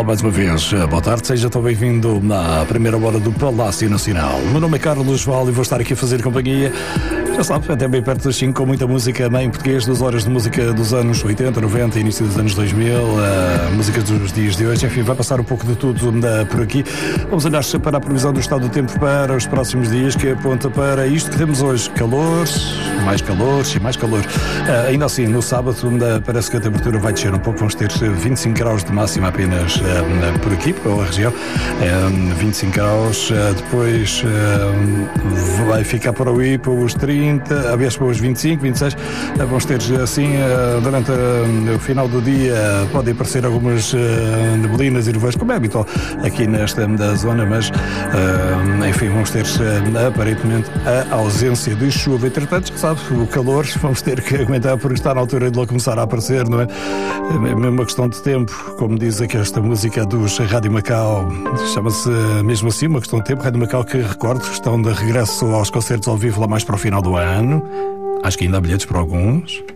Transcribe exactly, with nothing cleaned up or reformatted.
mais uma vez, boa tarde, seja tão bem-vindo na primeira hora do Palácio Nacional. O meu nome é Carlos Val e vou estar aqui a fazer companhia, já sabe, até bem perto das cinco, com muita música em português, duas horas de música dos anos oitenta, noventa, início dos anos dois mil, uh, música dos dias de hoje, enfim, vai passar um pouco de tudo uh, por aqui. Vamos olhar para a previsão do estado do tempo para os próximos dias, que aponta para isto que temos hoje, calor, mais calor e mais calor. Uh, ainda assim, no sábado uh, parece que a temperatura vai descer um pouco, vamos ter vinte e cinco graus de máxima apenas uh, por aqui, pela região, uh, vinte e cinco graus, uh, depois uh, vai ficar por aí para os trinta, a vez para os vinte e cinco, vinte e seis, uh, vamos ter assim, uh, durante uh, o final do dia, uh, podem aparecer algumas uh, neblinas e nevoeiros, como é habitual aqui nesta da zona, mas uh, enfim, vamos ter uh, aparentemente a ausência de chuva. Entretanto, já sabe, o calor vamos ter que aguentar porque está na altura de lá começar a aparecer, não é? É mesmo uma questão de tempo, como diz aqui esta música dos Rádio Macau, chama-se mesmo assim uma questão de tempo. Rádio Macau, que recordo, estão de regresso aos concertos ao vivo lá mais para o final do ano, acho que ainda há bilhetes para alguns.